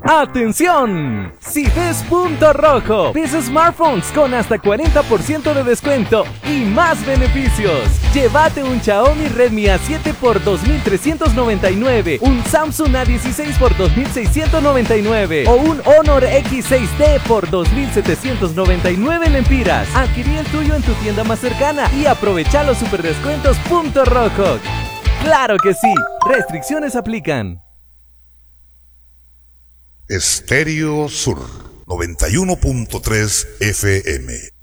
¡Atención! Si ves Punto Rojo, ves smartphones con hasta 40% de descuento y más beneficios. Llévate un Xiaomi Redmi A7 por 2,399, un Samsung A16 por 2,699 o un Honor X6D por 2,799 lempiras. Adquirí el tuyo en tu tienda más cercana y aprovecha los super descuentos Punto Rojo. ¡Claro que sí! Restricciones aplican. Estéreo Sur 91.3 FM.